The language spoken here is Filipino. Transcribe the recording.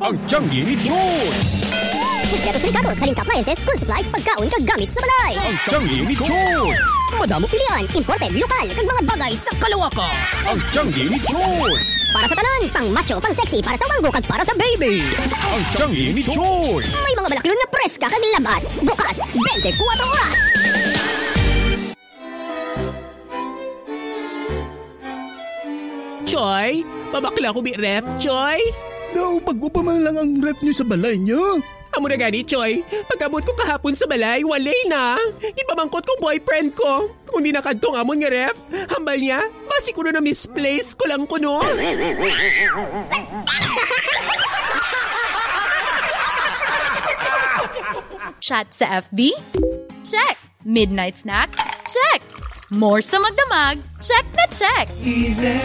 Ang tianggi ni Choy! Kompleto sa Ricardo, salin sa appliances, school supplies, pagkaon, kagamit sa balay. Ang tianggi ni Choy! Madamo pilian, imported, lokal, kag mga bagay sa kalawakan. Ang tianggi ni Choy! Para sa tanan, pang macho, pang sexy, para sa wanggo, kag para sa baby. Ang tianggi ni Choy! May mga balakilon na preska kag labas, bukas, 24 oras. Choy, pabakla ko ref, Choy. Daw, pag-upa man lang ang rep niyo sa balay niyo. Amo na gani, Choy. Pagkabot ko kahapon sa balay, walay na. Ipamangkot kong boyfriend ko. Kung di nakadtong amon nga ref, hambal niya, basi ko na misplace ko lang kuno. Chat sa FB? Check! Midnight snack? Check! More sa magdamag? Check na check! Easy